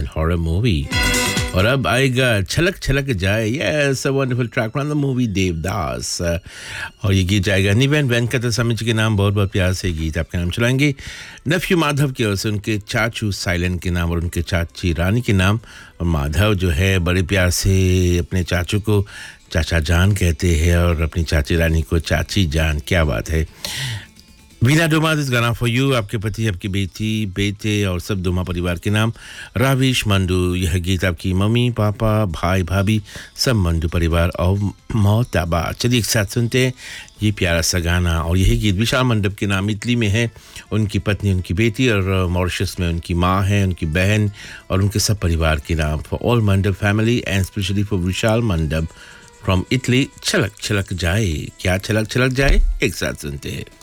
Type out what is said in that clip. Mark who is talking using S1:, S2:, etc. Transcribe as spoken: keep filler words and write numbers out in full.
S1: Horror movie. और अब आएगा छलक छलक जाए, yes a wonderful track from the movie Devdas. और ये गीत जाएगा निवेन वेंकट स्वामी जी के नाम, बहुत बहुत प्यार से गीत आपके नाम चलाएंगे। नेफ्यू माधव की ओर से उनके चाचू साइलेंट के नाम और उनके चाची रानी के नाम। और माधव जो है बड़े प्यार से अपने चाचू को चाचा जान कहते हैं और अपनी चाची रानी को चाची जान। क्या बात है। वीना डोमा, दिस गाना फॉर यू, आपके पति, आपकी बेटी, बेटे और सब डोमा परिवार के नाम। राविश मंडू, यह गीत आपकी मम्मी, पापा, भाई, भाभी, सब मंडू परिवार और मोहताबा। चलिए एक साथ सुनते हैं ये प्यारा सा गाना। और यही गीत विशाल मंडप के नाम, इटली में है, उनकी पत्नी, उनकी बेटी और मॉरिशस में उनकी माँ है, उनकी बहन और उनके सब परिवार के नाम। For all mandap family and specially for Vishal mandap from Italy. छलक छलक जाए, क्या छलक छलक जाए, एक साथ सुनते हैं।